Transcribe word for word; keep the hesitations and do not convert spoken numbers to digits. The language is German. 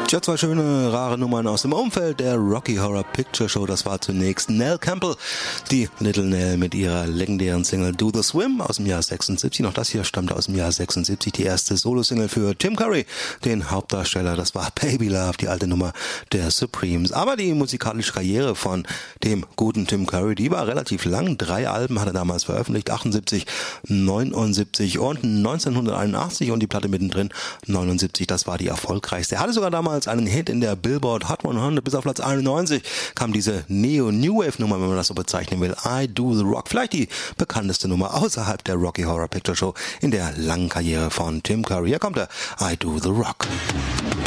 Tja, zwei schöne, rare Nummern aus dem Umfeld der Rocky Horror Picture Show. Das war zunächst Nell Campbell, die Little Nell mit ihrer legendären Single Do the Swim aus dem Jahr sechsundsiebzig. Noch das hier stammt aus dem Jahr sechsundsiebzig, die erste Solo-Single für Tim Curry, den Hauptdarsteller. Das war Baby Love, die alte Nummer der Supremes. Aber die musikalische Karriere von dem guten Tim Curry, die war relativ lang. Drei Alben hat er damals veröffentlicht, achtundsiebzig, neunundsiebzig und neunzehnhunderteinundachtzig, und die Platte mittendrin, neunundsiebzig, das war die erfolgreichste. Er hatte sogar damals einen Hit in der Billboard Hot hundert, bis auf Platz einundneunzig kam diese Neo-New Wave Nummer, wenn man das so bezeichnen will, I Do the Rock. Vielleicht die bekannteste Nummer außerhalb der Rocky Horror Picture Show in der langen Karriere von Tim Curry. Hier kommt er, I Do the Rock.